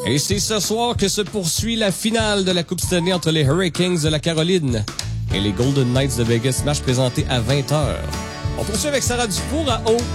Et c'est ce soir que se poursuit la finale de la Coupe Stanley entre les Hurricanes de la Caroline et les Golden Knights de Vegas, match présenté à 20h. On poursuit avec Sarah Dufour à haut